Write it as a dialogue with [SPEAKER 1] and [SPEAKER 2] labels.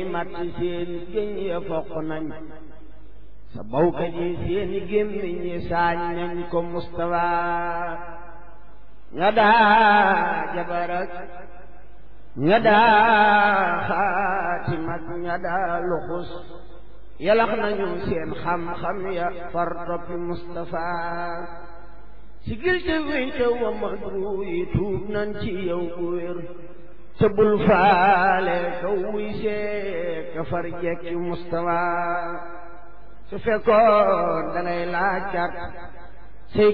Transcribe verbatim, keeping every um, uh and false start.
[SPEAKER 1] matti seeni géñ ya foq nañ sa bawkat yi seeni gémmiñ yi saañ nañ ko Mustafa ña daa jabarak ña daa xaatimak ña daa luxus yalax nañu seen xam-xam ya far toppi Mustafa sigil te wéy te wa madru yi tuub nan ci yow bu wér te bul faale ka wuy see ka far jekki Mustafa su fekkoon dangay laaj kat